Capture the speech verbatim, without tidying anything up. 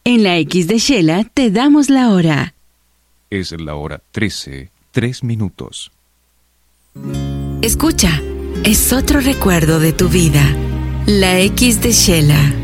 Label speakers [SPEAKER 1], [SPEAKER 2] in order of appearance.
[SPEAKER 1] En la X de Shela te damos la hora.
[SPEAKER 2] Es la hora trece, tres minutos.
[SPEAKER 1] Escucha, es otro recuerdo de tu vida. La X de Shela.